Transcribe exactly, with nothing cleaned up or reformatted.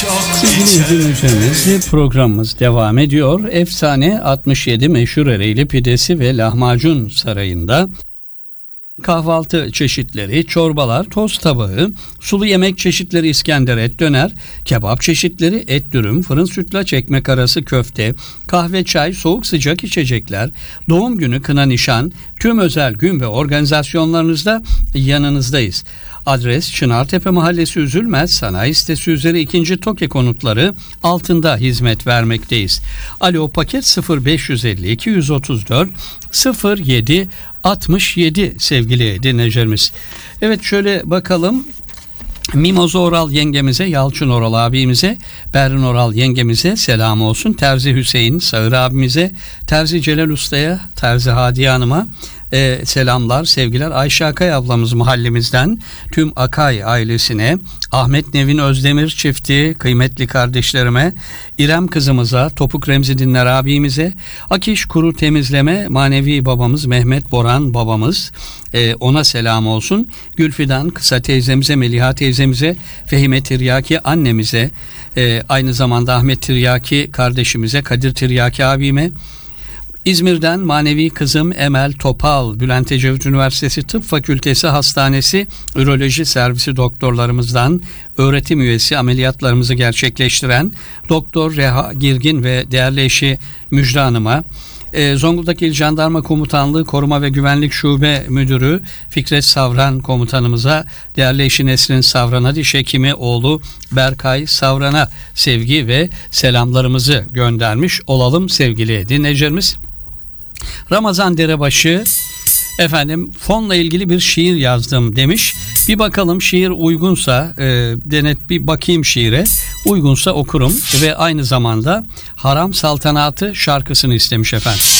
Sevgili dinleyicilerimiz, programımız devam ediyor. Efsane altmış yedi meşhur Ereğli pidesi ve lahmacun sarayında kahvaltı çeşitleri, çorbalar, toz tabağı, sulu yemek çeşitleri İskender et döner, kebap çeşitleri, et dürüm, fırın sütlaç, ekmek arası köfte, kahve, çay, soğuk sıcak içecekler, doğum günü, kına, nişan, tüm özel gün ve organizasyonlarınızda yanınızdayız. Adres Çınartepe Mahallesi, Üzülmez Sanayi Sitesi üzeri ikinci TOKİ konutları altında hizmet vermekteyiz. Alo, paket sıfır beş yüz elli iki yüz otuz dört sıfır yedi altmış yedi sevgili dinleyicilerimiz. Evet, şöyle bakalım. Mimoza Oral yengemize, Yalçın Oral abimize, Berrin Oral yengemize selam olsun. Terzi Hüseyin Sağır abimize, Terzi Celal Usta'ya, Terzi Hadiye Hanım'a e, selamlar, sevgiler. Ayşe Akay ablamız mahallemizden tüm Akay ailesine, Ahmet Nevin Özdemir çifti, kıymetli kardeşlerime, İrem kızımıza, Topuk Remzi Dinler abimize, Akiş Kuru Temizleme manevi babamız Mehmet Boran babamız, e, ona selam olsun. Gülfidan Kısa teyzemize, Meliha teyzemize, Fehime Tiryaki annemize, e, aynı zamanda Ahmet Tiryaki kardeşimize, Kadir Tiryaki abime, İzmir'den manevi kızım Emel Topal, Bülent Ecevit Üniversitesi Tıp Fakültesi Hastanesi Üroloji Servisi doktorlarımızdan öğretim üyesi, ameliyatlarımızı gerçekleştiren Doktor Reha Girgin ve değerli eşi Müjde Hanım'a, e, Zonguldak İl Jandarma Komutanlığı Koruma ve Güvenlik Şube Müdürü Fikret Savran komutanımıza, değerli eşi Nesrin Savran'a, diş hekimi oğlu Berkay Savran'a sevgi ve selamlarımızı göndermiş olalım sevgili dinleyicilerimiz. Ramazan Derebaşı efendim fonla ilgili bir şiir yazdım demiş. Bir bakalım, şiir uygunsa e, denet bir bakayım, şiire uygunsa okurum ve aynı zamanda Haram Saltanatı şarkısını istemiş efendim.